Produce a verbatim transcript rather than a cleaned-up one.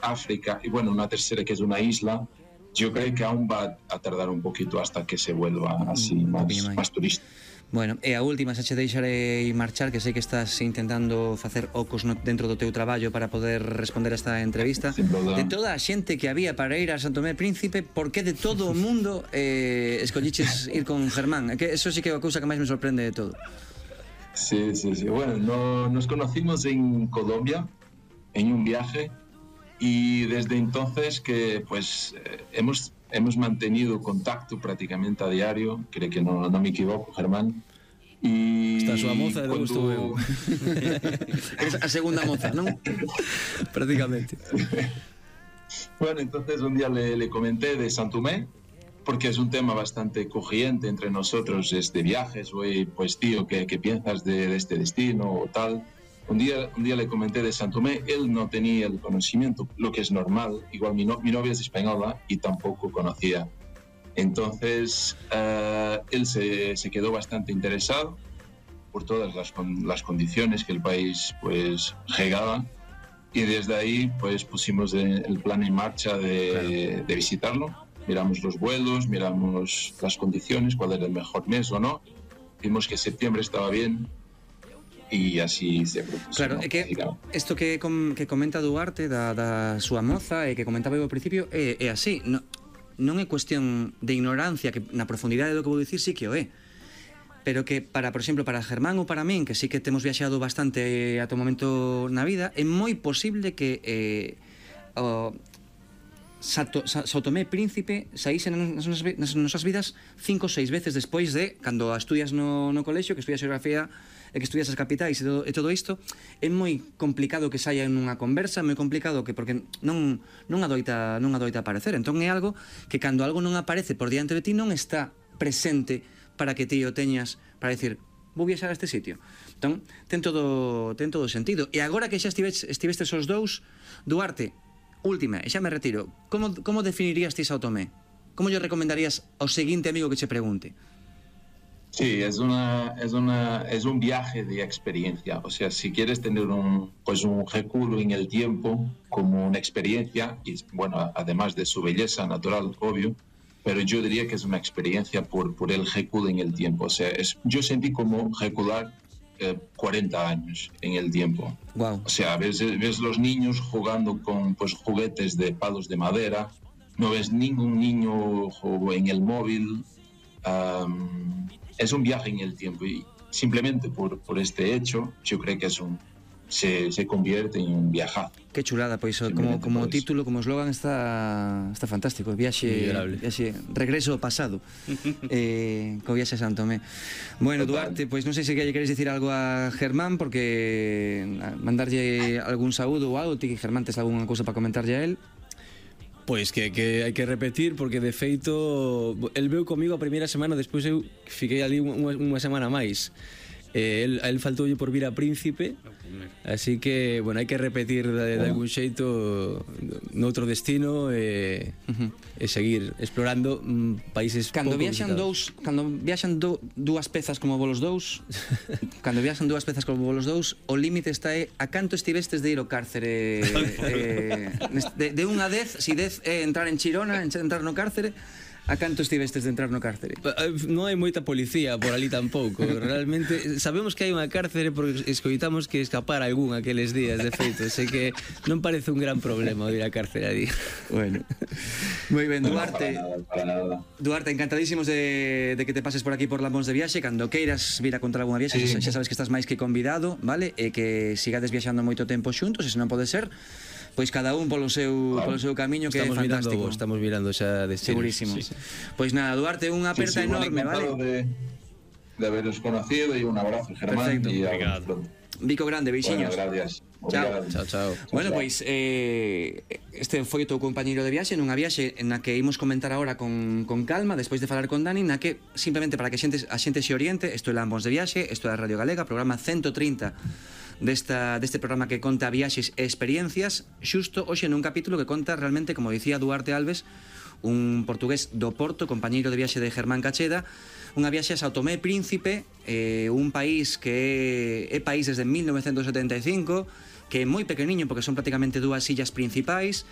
África y bueno, una tercera que es una isla. Yo creo que aún va a tardar un poquito hasta que se vuelva así un más, poquinho máis. más turístico. Bueno, e a última, se che deixarei marchar, que sei que estás intentando facer ocos no, dentro do teu traballo para poder responder a esta entrevista. De toda a xente que había para ir a San Tomé Príncipe, por que de todo o mundo eh, escolliches ir con Germán? É que eso sí que é a cousa que máis me sorprende de todo. Sí, sí, sí. Bueno, no, nos conocimos en Colombia, en un viaje, y desde entonces que pues eh, hemos hemos mantenido contacto prácticamente a diario, creo que no, no me equivoco, Germán. Y está a súa moza e logo estou eu. A segunda moza, non? Prácticamente. Bueno, entonces un día le, le comenté de San Tomé, porque es un tema bastante corriente entre nosotros, este viajes, oye, pues tío, ¿qué, qué piensas de, de este destino o tal? Un día, un día le comenté de San Tomé, él no tenía el conocimiento, lo que es normal, igual mi, no, mi novia es española y tampoco conocía. Entonces, uh, él se, se quedó bastante interesado por todas las, las condiciones que el país pues regaba, y desde ahí pues pusimos el plan en marcha de, claro. de visitarlo. Miramos los vuelos, miramos las condiciones, cuál era el mejor mes o no. Vimos que septiembre estaba bien, e así se propuso. Claro, é que isto que, com, que comenta Duarte da, da súa moza e que comentaba eu ao principio é, é así, no, non é cuestión de ignorancia, que na profundidade do que vou dicir sí que o é, pero que para, por exemplo, para Germán ou para min, que sí que temos viaxado bastante ata o momento na vida, é moi posible que eh, o Sato, Sao Tomé Príncipe saíse nas nosas, nas nosas vidas cinco ou seis veces despois de cando estudias no, no colexio, que estudias xeografía e que estudias as capitais e todo, e todo isto. É moi complicado que saia nunha conversa, moi complicado que porque non non adoita non adoita aparecer. Entón é algo que cando algo non aparece por diante de ti non está presente para que ti o teñas para decir, vou viaxar a este sitio. Entón, ten todo ten todo sentido. E agora que xa estivestes estivestes os dous, Duarte, última, e xa me retiro, como como definirías ti Sao Tomé? Como lle recomendarías ao seguinte amigo que che pregunte? Sí, es una, es una, es un viaje de experiencia. O sea, si quieres tener un, pues un reculo en el tiempo como una experiencia, y bueno, además de su belleza natural, obvio, pero yo diría que es una experiencia por, por el reculo en el tiempo. O sea, es, yo sentí como recular eh, cuarenta años en el tiempo. Wow. O sea, ves, ves los niños jugando con pues juguetes de palos de madera, no ves ningún niño en el móvil. Um, es un viaje en el tiempo y simplemente por, por este hecho yo creo que es un se, se convierte en un viajazo. Qué chulada, pois pues, como, como título, como eslogan está, está fantástico, viaxe, viaxe regreso ao pasado eh, co viaxe a San Tomé. Bueno, Duarte, pois pues, non sei se que lle queres dicir algo a Germán, porque mandarlle algún saúdo ou algo, ti que Germán tes algunha cousa para comentarlle a él. Pois que, que hai que repetir, porque de feito el veu comigo a primeira semana, despois eu fiquei ali unha, unha semana máis. Eh, el, el faltoulle por vir a Príncipe, así que, bueno, hai que repetir de, de algún xeito noutro destino e, uh-huh. e seguir explorando mm, países cando pouco viaxan visitados. dous, cando viaxan do, dúas pezas como volos dous, cando viaxan dúas pezas como volos dous, o límite está é a canto estivestes de ir ao cárcere eh, de, de un a dez, si dez é entrar en Chirona, entrar no cárcere. A canto estivestes de entrar no cárcere? Non hai moita policía por ali tampouco. Realmente sabemos que hai unha cárcere porque escoitamos que escapar algún aqueles días, de feito. Sei que non parece un gran problema ir a cárcere ali. Bueno, moi ben, Duarte. No, para nada, para nada. Duarte, encantadísimos de, de que te pases por aquí por Lambóns de Viaxe. Cando queiras vir a contar algunha viaxe, sí. xa sabes que estás máis que convidado, vale? E que sigades viaxando moito tempo xuntos, e se non pode ser, pois cada un polo seu, claro. polo seu camiño, que estamos é fantástico. Mirando, estamos mirando xa destinos. Segurísimo. Sí. Pois nada, Duarte, unha aperta sí, sí, enorme, vale? De, de haberos conocido e un abrazo, Germán. Perfecto. Y obrigado. Bico grande, beixiños. Bueno, gracias. Chao. Chao, chao. Bueno, pois eh, este foi o teu compañeiro de viaxe, nunha viaxe na que imos comentar agora con, con calma, despois de falar con Dani, na que, simplemente para que a xente, a xente se oriente, isto é Lambóns de Viaxe, isto é a Radio Galega, programa ciento trinta desta, deste programa que conta viaxes e experiencias, xusto hoxe nun capítulo que conta realmente, como dicía Duarte Alves, un portugués do Porto, compañeiro de viaxe de Germán Cacheda, unha viaxe a Sao Tomé Príncipe, eh, un país que é país desde mil novecentos setenta e cinco, que é moi pequeniño porque son prácticamente dúas illas principais,